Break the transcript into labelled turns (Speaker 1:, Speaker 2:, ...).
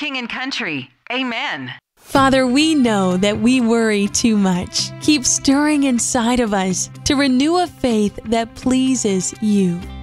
Speaker 1: King and Country. Amen.
Speaker 2: Father, we know that we worry too much. Keep stirring inside of us to renew a faith that pleases you.